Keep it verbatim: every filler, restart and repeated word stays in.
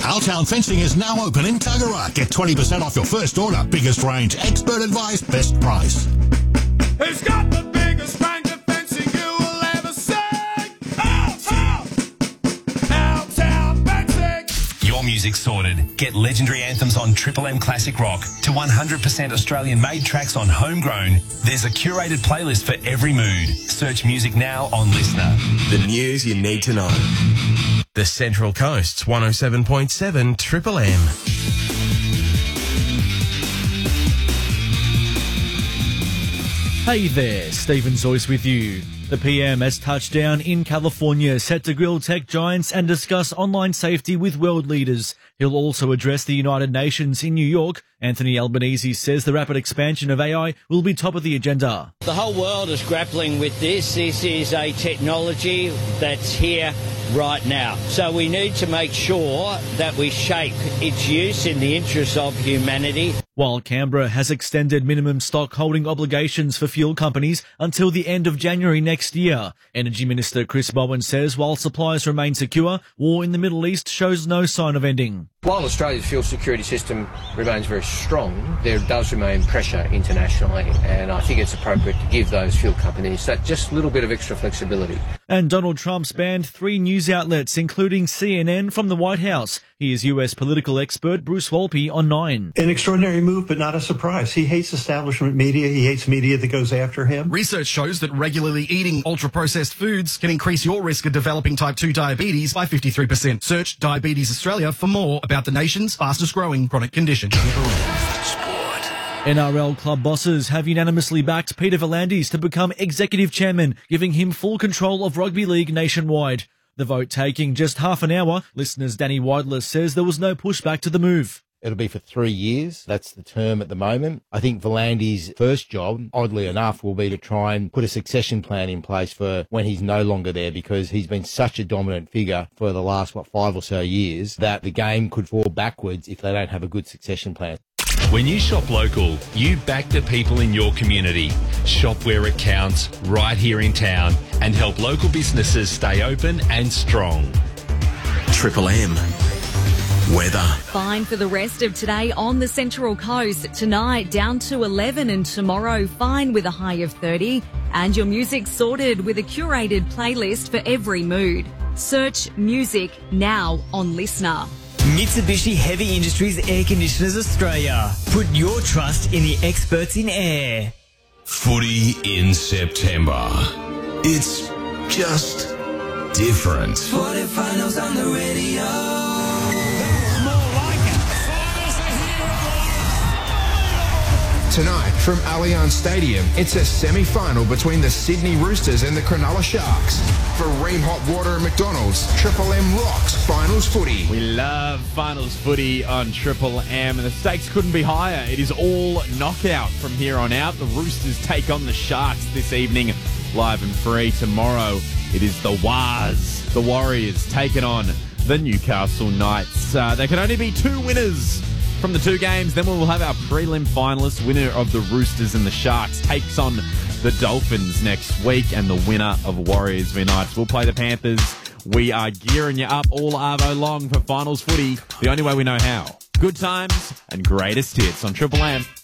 Altown Fencing is now open in Tuggerah. Get twenty percent off your first order. Biggest range, expert advice, best price. Who's got the biggest range of fencing you will ever see? Altown! Altown Fencing! Your music's sorted. Get legendary anthems on Triple M Classic Rock to one hundred percent Australian-made tracks on Homegrown. There's a curated playlist for every mood. Search music now on Listener. The news you need to know. The Central Coast's one oh seven point seven Triple M. Hey there, Stephen Zoyce with you. The P M has touched down in California, set to grill tech giants and discuss online safety with world leaders. He'll also address the United Nations in New York. Anthony Albanese says the rapid expansion of A I will be top of the agenda. The whole world is grappling with this. This is a technology that's here right now. So we need to make sure that we shape its use in the interest of humanity. While Canberra has extended minimum stock holding obligations for fuel companies until the end of January next year, Energy Minister Chris Bowen says while supplies remain secure, war in the Middle East shows no sign of ending. While Australia's fuel security system remains very strong, there does remain pressure internationally, and I think it's appropriate to give those fuel companies that just little bit of extra flexibility. And Donald Trump's banned three news outlets, including C N N, from the White House. He is U S political expert Bruce Wolpe on Nine. An extraordinary move, but not a surprise. He hates establishment media. He hates media that goes after him. Research shows that regularly eating ultra-processed foods can increase your risk of developing type two diabetes by fifty-three percent. Search Diabetes Australia for more about the nation's fastest-growing chronic condition. N R L club bosses have unanimously backed Peter V'landys to become executive chairman, giving him full control of rugby league nationwide. The vote taking just half an hour. Listeners Danny Weidler says there was no pushback to the move. It'll be for three years. That's the term at the moment. I think V'landys' first job, oddly enough, will be to try and put a succession plan in place for when he's no longer there, because he's been such a dominant figure for the last, what, five or so years that the game could fall backwards if they don't have a good succession plan. When you shop local, you back the people in your community. Shop where it counts, right here in town, and help local businesses stay open and strong. Triple M. Weather. Fine for the rest of today on the Central Coast. Tonight down to eleven, and tomorrow fine with a high of thirty. And your music sorted with a curated playlist for every mood. Search music now on Listener. Mitsubishi Heavy Industries Air Conditioners Australia. Put your trust in the experts in air. Footy in September. It's just different. Footy finals on the radio. Tonight from Allianz Stadium, it's a semi-final between the Sydney Roosters and the Cronulla Sharks. For Ream Hot Water and McDonald's, Triple M rocks finals footy. We love finals footy on Triple M, and the stakes couldn't be higher. It is all knockout from here on out. The Roosters take on the Sharks this evening, live and free. Tomorrow, it is the Waz, the Warriors, taking on the Newcastle Knights. Uh, there can only be two winners from the two games. Then we will have our prelim finalist. Winner of the Roosters and the Sharks takes on the Dolphins next week, and the winner of Warriors v Knights will play the Panthers. We are gearing you up all Arvo long for finals footy, the only way we know how. Good times and greatest hits on Triple M.